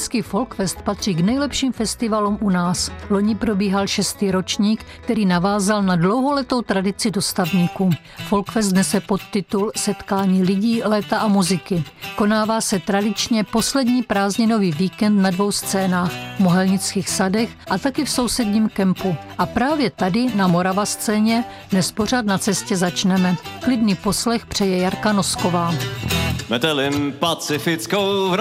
Mohelnický Folkfest patří k nejlepším festivalům u nás. Loni probíhal 6. ročník, který navázal na dlouholetou tradici dostavníků. Folkfest nese podtitul Setkání lidí, léta a muziky. Konává se tradičně poslední prázdninový víkend na 2 scénách, v Mohelnických sadech a taky v sousedním kempu. A právě tady, na Morava scéně, dnes pořád na cestě začneme. Klidný poslech přeje Jarka Nosková. Metelím pacifickou